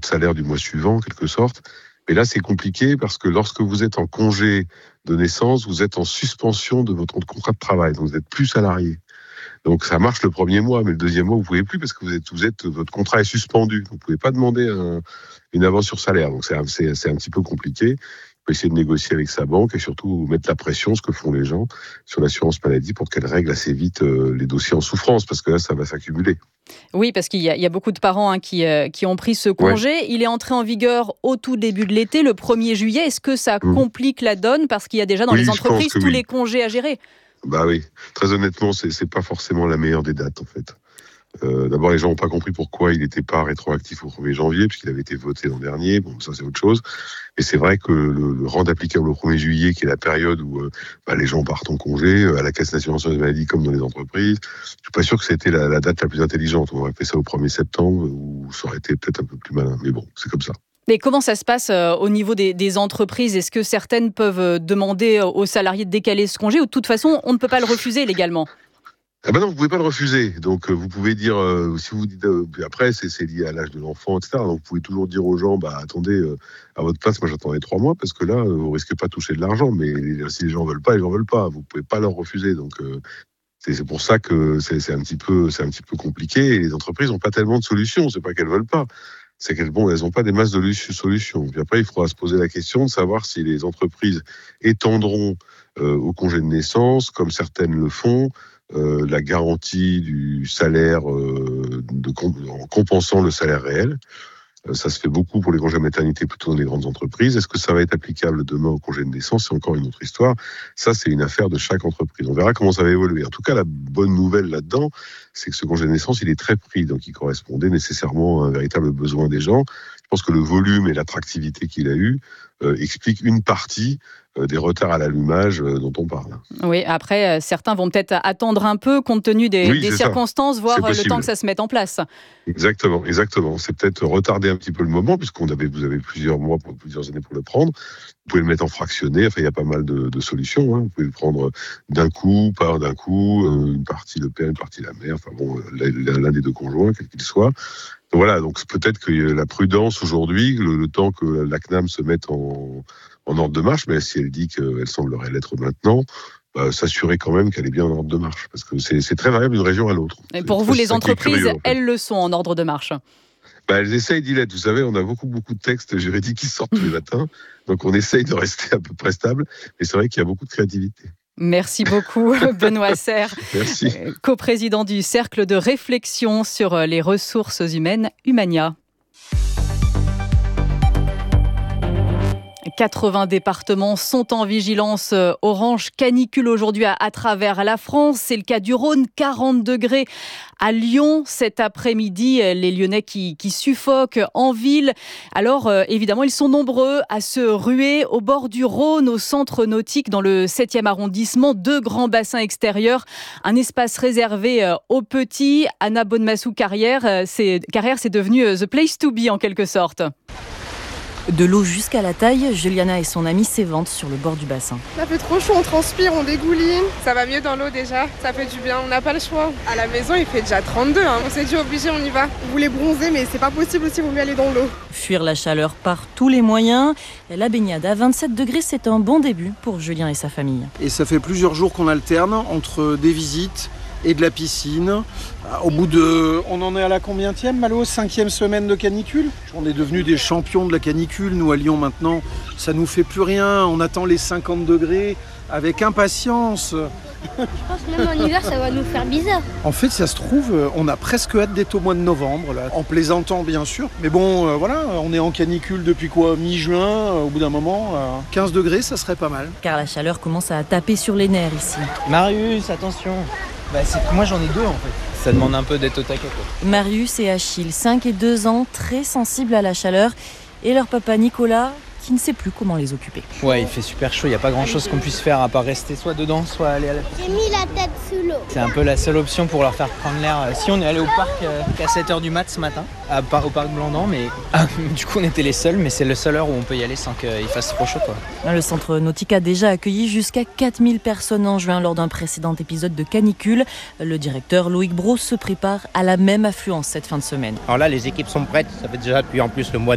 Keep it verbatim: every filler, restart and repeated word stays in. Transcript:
salaire du mois suivant, en quelque sorte. Mais là, c'est compliqué parce que lorsque vous êtes en congé de naissance, vous êtes en suspension de votre contrat de travail, donc vous n'êtes plus salarié. Donc ça marche le premier mois, mais le deuxième mois, vous ne pouvez plus parce que vous êtes, vous êtes, votre contrat est suspendu. Vous ne pouvez pas demander un, une avance sur salaire. Donc c'est un, c'est, c'est un petit peu compliqué. Il faut essayer de négocier avec sa banque et surtout mettre la pression, ce que font les gens, sur l'assurance maladie pour qu'elle règle assez vite euh, les dossiers en souffrance, parce que là, ça va s'accumuler. Oui, parce qu'il y a, il y a beaucoup de parents hein, qui, euh, qui ont pris ce congé. Ouais. Il est entré en vigueur au tout début de l'été, le premier juillet. Est-ce que ça mmh. complique la donne parce qu'il y a déjà dans oui, les entreprises tous oui. les congés à gérer? Bah oui, très honnêtement, c'est, c'est pas forcément la meilleure des dates en fait. Euh, d'abord, les gens n'ont pas compris pourquoi il n'était pas rétroactif au premier janvier, puisqu'il avait été voté l'an dernier. Bon, ça, c'est autre chose. Et c'est vrai que le, le rendre applicable au premier juillet, qui est la période où euh, bah, les gens partent en congé, euh, à la Caisse nationale de maladie comme dans les entreprises, je suis pas sûr que c'était la, la date la plus intelligente. On aurait fait ça au premier septembre, où ça aurait été peut-être un peu plus malin. Mais bon, c'est comme ça. Mais comment ça se passe euh, au niveau des, des entreprises? Est-ce que certaines peuvent euh, demander aux salariés de décaler ce congé ou de toute façon, on ne peut pas le refuser légalement? Ah ben non, vous pouvez pas le refuser. Donc, euh, vous pouvez dire, euh, si vous dites, euh, puis après, c'est, c'est lié à l'âge de l'enfant, et cetera. Donc, vous pouvez toujours dire aux gens, bah, attendez, euh, à votre place, moi, j'attendais trois mois parce que là, euh, vous risquez pas de toucher de l'argent. Mais si les gens veulent pas, ils en veulent pas. Vous pouvez pas leur refuser. Donc, euh, c'est, c'est pour ça que c'est, c'est un petit peu, c'est un petit peu compliqué. Et les entreprises n'ont pas tellement de solutions. C'est pas qu'elles veulent pas. C'est qu'elles bon, elles n'ont pas des masses de solutions. Puis après, il faudra se poser la question de savoir si les entreprises étendront euh, au congé de naissance, comme certaines le font, Euh, la garantie du salaire euh, de, en compensant le salaire réel. Euh, ça se fait beaucoup pour les congés maternité plutôt dans les grandes entreprises. Est-ce que ça va être applicable demain au congé de naissance? C'est encore une autre histoire. Ça, c'est une affaire de chaque entreprise. On verra comment ça va évoluer. En tout cas, la bonne nouvelle là-dedans, c'est que ce congé de naissance, il est très pris, donc il correspondait nécessairement à un véritable besoin des gens. Je pense que le volume et l'attractivité qu'il a eu euh, expliquent une partie euh, des retards à l'allumage euh, dont on parle. Oui, après, euh, certains vont peut-être attendre un peu compte tenu des, oui, des circonstances, voir le temps que ça se mette en place. Exactement, exactement. C'est peut-être retarder un petit peu le moment, puisqu'on avait, vous avez plusieurs mois, plusieurs années pour le prendre. Vous pouvez le mettre en fractionné, enfin, il y a pas mal de, de solutions. Hein. Vous pouvez le prendre d'un coup, pas d'un coup, euh, une partie le père, une partie la mère, enfin bon, l'un des deux conjoints, quel qu'il soit. Voilà, donc peut-être que la prudence aujourd'hui, le, le temps que la C N A M se mette en, en ordre de marche, mais si elle dit qu'elle semblerait l'être maintenant, bah, s'assurer quand même qu'elle est bien en ordre de marche, parce que c'est, c'est très variable d'une région à l'autre. Et pour vous, les entreprises, curieux, en fait. Elles le sont en ordre de marche? Bah, elles essayent d'y l'être. Vous savez, on a beaucoup, beaucoup de textes juridiques qui sortent tous les matins, donc on essaye de rester à peu près stable, mais c'est vrai qu'il y a beaucoup de créativité. Merci beaucoup, Benoît Serre, Merci. coprésident du Cercle de réflexion sur les ressources humaines Humania. quatre-vingts départements sont en vigilance orange canicule aujourd'hui à, à travers la France. C'est le cas du Rhône, quarante degrés à Lyon cet après-midi. Les Lyonnais qui, qui suffoquent en ville. Alors euh, évidemment, ils sont nombreux à se ruer au bord du Rhône, au centre nautique dans le septième arrondissement. Deux grands bassins extérieurs, un espace réservé euh, aux petits. Anna Bonmassou-Carrière, euh, c'est, Carrière, c'est devenu euh, the place to be en quelque sorte. De l'eau jusqu'à la taille, Juliana et son amie s'éventent sur le bord du bassin. Ça fait trop chaud, on transpire, on dégouline. Ça va mieux dans l'eau déjà, ça fait du bien, on n'a pas le choix. À la maison, il fait déjà trente-deux, hein. On s'est dit obligé, on y va. Vous voulez bronzer, mais c'est pas possible aussi, vous mieux aller dans l'eau. Fuir la chaleur par tous les moyens. La baignade à vingt-sept degrés, c'est un bon début pour Julien et sa famille. Et ça fait plusieurs jours qu'on alterne entre des visites et de la piscine. Au bout de... On en est à la combientième, Malo? Cinquième semaine de canicule. On est devenus des champions de la canicule. Nous, à Lyon, maintenant, ça nous fait plus rien. On attend les cinquante degrés avec impatience. Je pense que même en hiver, ça va nous faire bizarre. En fait, ça se trouve, on a presque hâte d'être au mois de novembre, là. En plaisantant, bien sûr. Mais bon, euh, voilà, on est en canicule depuis quoi? Mi-juin. Euh, au bout d'un moment, euh, quinze degrés, ça serait pas mal. Car la chaleur commence à taper sur les nerfs ici. Marius, attention. Bah, c'est que moi, j'en ai deux, en fait. Ça demande un peu d'être au taquet, quoi. Marius et Achille, cinq et deux ans, très sensibles à la chaleur. Et leur papa Nicolas, qui ne sait plus comment les occuper. Ouais, il fait super chaud, il n'y a pas grand chose qu'on puisse faire à part rester soit dedans, soit aller à la piscine. J'ai mis la tête sous l'eau. C'est un peu la seule option pour leur faire prendre l'air. Si on est allé au parc euh, qu'à sept heures du mat ce matin, à, au parc Blandan, mais ah, du coup on était les seuls, mais c'est la seule heure où on peut y aller sans qu'il fasse trop chaud, quoi. Le centre nautique a déjà accueilli jusqu'à quatre mille personnes en juin lors d'un précédent épisode de canicule. Le directeur Loïc Bros se prépare à la même affluence cette fin de semaine. Alors là, les équipes sont prêtes, ça fait déjà depuis en plus le mois